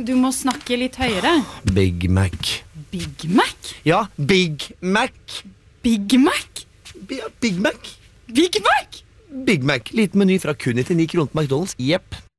Du må snakke litt høyere. Big Mac. Big Mac? Ja, Big Mac. Big Mac? Big Mac. Big Mac? Big Mac. Liten meny fra kun 99 kroner på McDonald's. Jepp.